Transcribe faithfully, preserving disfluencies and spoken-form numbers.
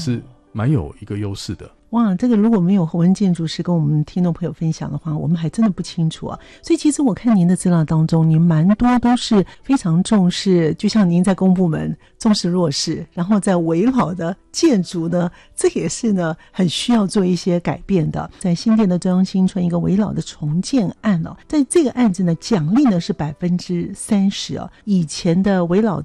是蛮有一个优势的。 哇，这个如果没有侯文建筑师跟我们听众朋友分享的话，我们还真的不清楚啊。所以其实我看您的资料当中，您蛮多都是非常重视，就像您在公部门重视弱势，然后在危老的建筑呢，这也是呢很需要做一些改变的。在新店的中央新村一个危老的重建案哦，在这个案子呢，奖励呢是百分之三十哦，以前的危老